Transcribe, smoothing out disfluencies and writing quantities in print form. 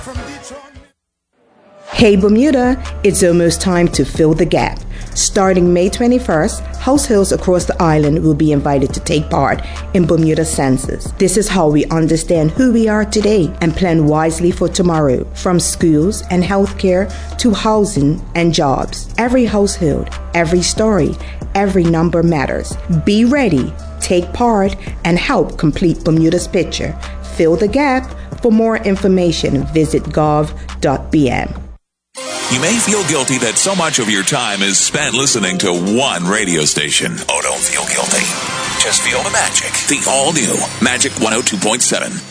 Hey Bermuda, it's almost time to fill the gap. Starting May 21st, households across the island will be invited to take part in Bermuda Census. This is how we understand who we are today and plan wisely for tomorrow, from schools and healthcare to housing and jobs. Every household, every story, every number matters. Be ready, take part, and help complete Bermuda's picture. Fill the gap. For more information, visit gov.bm. You may feel guilty that so much of your time is spent listening to one radio station. Oh, don't feel guilty. Just feel the magic. The all-new Magic 102.7.